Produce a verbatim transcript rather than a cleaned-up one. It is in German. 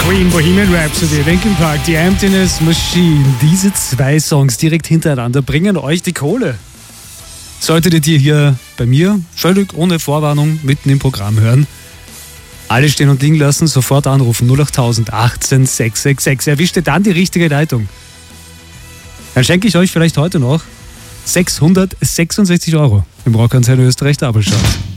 Queen, Bohemian Rhapsody, Linkin Park, The Emptiness Machine. Diese zwei Songs direkt hintereinander bringen euch die Kohle. Solltet ihr die hier bei mir völlig ohne Vorwarnung mitten im Programm hören, alle stehen und liegen lassen, sofort anrufen. null acht tausend achtzehn sechs sechs sechs. Erwischt ihr dann die richtige Leitung? Dann schenke ich euch vielleicht heute noch sechshundertsechsundsechzig Euro im Rockantenne Österreich Double Shot.